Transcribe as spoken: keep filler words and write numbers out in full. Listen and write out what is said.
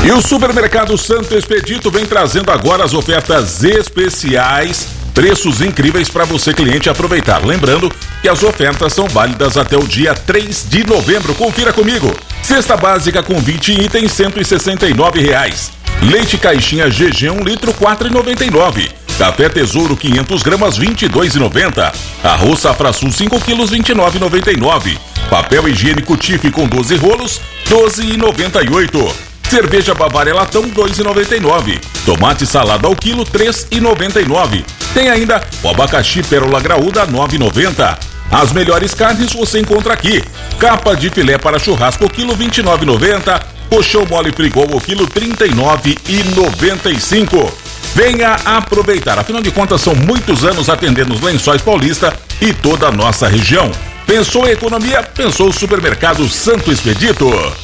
E o Supermercado Santo Expedito vem trazendo agora as ofertas especiais, preços incríveis para você, cliente, aproveitar. Lembrando que as ofertas são válidas até o dia três de novembro. Confira comigo. Cesta básica com vinte itens, cento e sessenta e nove reais. Leite caixinha G G um litro, quatro e noventa e nove. Café Tesouro quinhentas gramas, vinte e dois e noventa. Arroz Safra Sul cinco quilos, vinte e nove e noventa e nove. Papel higiênico Tiff com doze rolos, doze e noventa e oito. Cerveja Bavária Latão, dois e noventa e nove. Tomate salada ao quilo, três e noventa e nove. Tem ainda o abacaxi Pérola Graúda, nove e noventa. As melhores carnes você encontra aqui. Capa de filé para churrasco, quilo, vinte e nove e noventa. Colchão mole frigol, o quilo, trinta e nove e noventa e cinco. Venha aproveitar, afinal de contas são muitos anos atendendo os Lençóis Paulista e toda a nossa região. Pensou em economia? Pensou o Supermercado Santo Expedito.